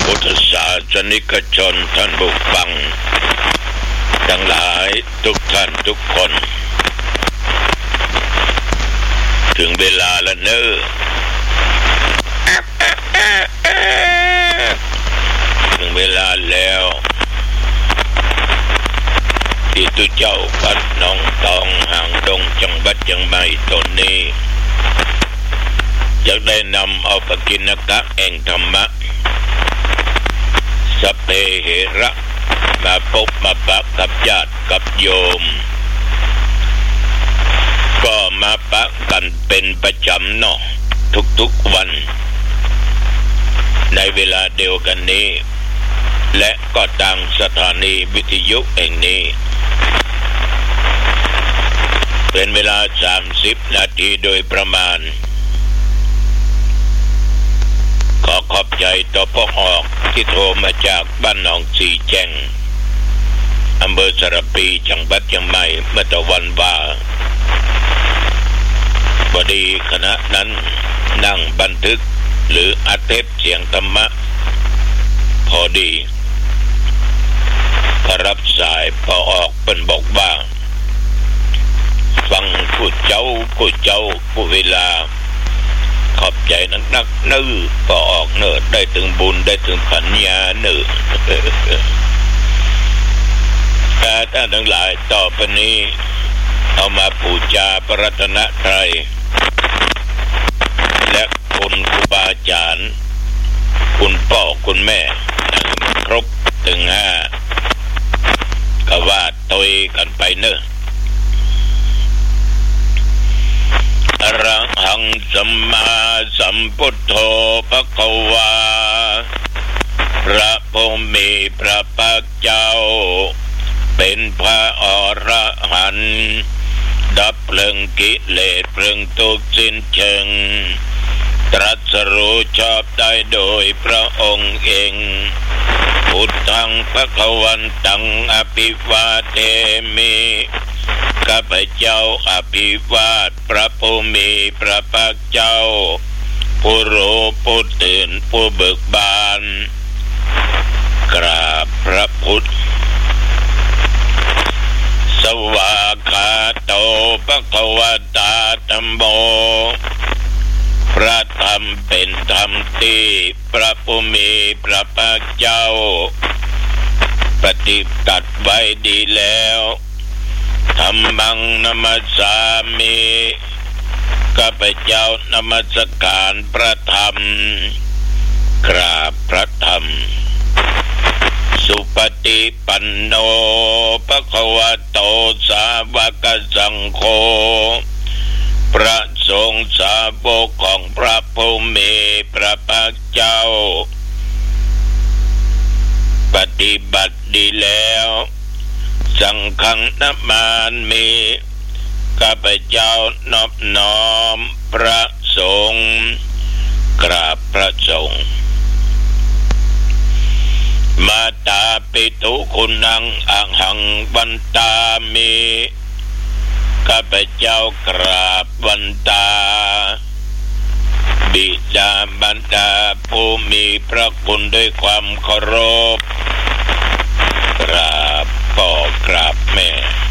พุทธศาสนิกชนท่านผู้ฟังทั้งหลายทุกท่านทุกคนถึงเวลาแล้วเนอะถึงเวลาแล้วที่ตุเจ้าปัดน้องตองห่างดงจังหวัดเชียงใหม่ตนนี้จะได้นำเอาปกิณกะแห่งธรรมะสัพเพเหระมาพบมาปะกับญาติกับโยมก็มาปะกันเป็นประจำเนาะทุกๆวันในเวลาเดียวกันนี้และก็ทางสถานีวิทยุแห่งนี้เป็นเวลา30 นาทีโดยประมาณขอขอบใจต่อพ่อออกที่โทรมาจากบ้านหนองสีแจงอำเภอสระปีจังหวัดเชียงใหม่เมื่อตะวันบ่ายพอดีขณะนั้นนั่งบันทึกหรืออัดเทปเสียงธรรมะพอดีก็รับสายพอออกเป็นบอกว่าฟังผู้เจ้าผู้เวลาขอบใจนักเนื้อพอออกเนื้อได้ถึงบุญได้ถึงปัญญาเนื้อท่านทั้งหลายต่อไปนี้เอามาบูชาพระรัตนตรัยและคุณครูบาอาจารย์คุณพ่อคุณแม่ครบถึง5ก็ว่าตัวกันไปเนอะอรหังสัมมาสัมพุทโธภควาพระผู้มีพระภาคเจ้าเป็นพระอรหันต์ดับเพลิงกิเลสเพลิงทุกข์สิ้นเชิงตรัสรู้ชอบได้โดยพระองค์เองพุทธังภควันตังอภิวาเทมิข้าพเจ้าอภิวาทพระผู้มีพระภาคเจ้าผู้รู้ผู้ตื่นผู้เบิกบานกราบพระพุทธสวากขาโตภควตาธัมโมพระธรรมเป็นธรรมที่พระผู้มีพระภาคเจ้าปฏิบัติไว้ดีแล้วธัมมังนัมสสามิข้าพเจ้านมัสการพระธรรมกราบพระธรรมสุปฏิปันโนภควโตสาวกสังโฆพระสงฆ์สาวกของพระผู้มีพระภาคเจ้าปฏิบัติดีแล้วสังฆังนัมมามิข้าพเจ้านอบน้อมพระสงฆ์กราบพระสงฆ์มาตาปิตุคุณังอังหังวันตามิข้าพเจ้ากราบวันตาบิดาบรรดาผู้มีพระคุณด้วยความเคารพกราบพ่อกราบแม่